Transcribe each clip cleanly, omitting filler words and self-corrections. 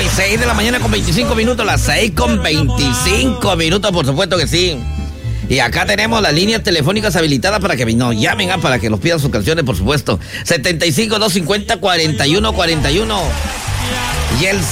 Hoy 6 de la mañana con 25 minutos, las 6 con 25 minutos, por supuesto que sí. Y acá tenemos las líneas telefónicas habilitadas para que nos llamen, para que nos pidan sus canciones, por supuesto. 75-250-4141 y el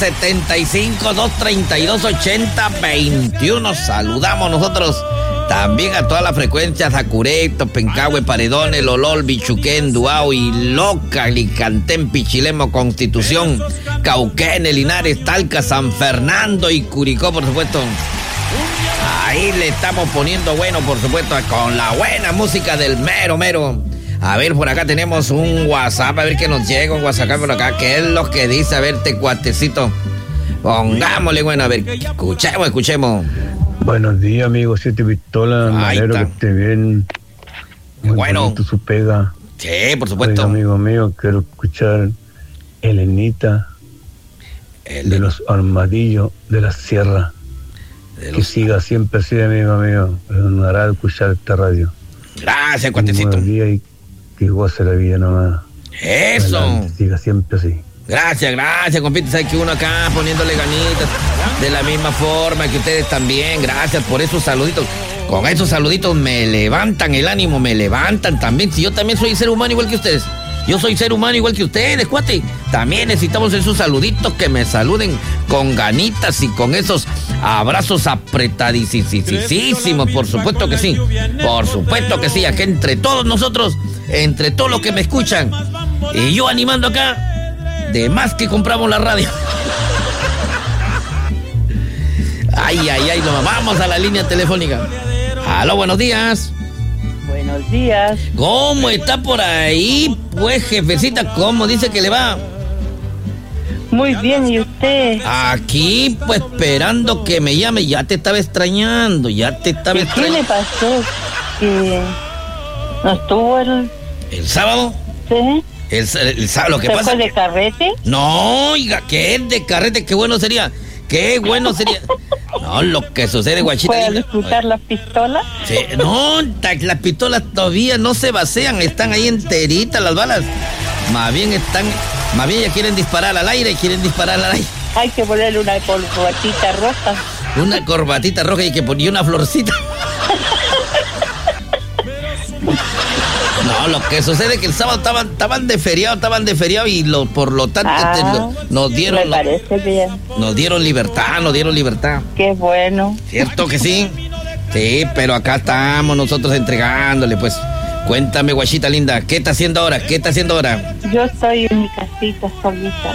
75-232-8021. Saludamos nosotros también a todas las frecuencias: Acureto, Pencahue, Paredones, Lolol, Bichuquén, Duao y Loca, Licantén, Pichilemo, Constitución, Cauquén, Linares, Talca, San Fernando y Curicó, por supuesto. Ahí le estamos poniendo bueno, por supuesto, con la buena música del mero mero. A ver, por acá tenemos un WhatsApp, a ver qué nos llega un WhatsApp por acá. ¿Qué es lo que dice? A ver, cuatecito. Pongámosle, bueno, a ver, escuchemos. Buenos días, amigo Siete Pistolas. Me alegro que esté bien. Muy bueno. Su pega. Sí, por supuesto. Oiga, amigo mío, quiero escuchar Elenita de los Armadillos de la Sierra. Que siga siempre así, amigo mío. Es un agrado escuchar esta radio. Gracias, cuatecito. Buenos días y que goce la vida nomás. Eso. Adelante, siga siempre así. Gracias, compite. Sabes que uno acá poniéndole ganitas de la misma forma que ustedes también. Gracias por esos saluditos. Con esos saluditos me levantan el ánimo, me levantan también. Si yo también soy ser humano igual que ustedes. Yo soy ser humano igual que ustedes, cuate. También necesitamos esos saluditos que me saluden con ganitas y con esos abrazos apretadísimos. Por supuesto que sí. Por supuesto que sí. Aquí entre todos nosotros, entre todos los que me escuchan, y yo animando acá, de más que compramos la radio. Ay, no, vamos a la línea telefónica. Aló, buenos días. Buenos días. ¿Cómo está por ahí, pues, jefecita? ¿Cómo dice que le va? Muy bien, ¿y usted? Aquí, pues, esperando que me llame. Ya te estaba extrañando, ¿Qué le pasó? ¿Que no estuvo el sábado? Sí. El sábado, lo que pasa... ¿Se fue de carrete? No, oiga, que es de carrete, qué bueno sería. No, lo que sucede, guachita. ¿Puede disfrutar las pistolas? Sí, no, las pistolas todavía no se vacían, están ahí enteritas las balas. Más bien ya quieren disparar al aire, Hay que ponerle una corbatita roja. Una corbatita roja y que ponía una florcita. No, lo que sucede es que el sábado estaban de feriado y por lo tanto nos dieron... Me parece bien. Nos dieron libertad. Qué bueno. ¿Cierto que sí? Sí, pero acá estamos nosotros entregándole, pues. Cuéntame, guachita linda, ¿qué está haciendo ahora? Yo estoy en mi casita solita.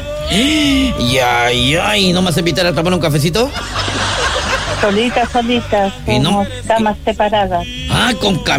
¿No me vas a invitar a tomar un cafecito? Solita, somos camas separadas. Con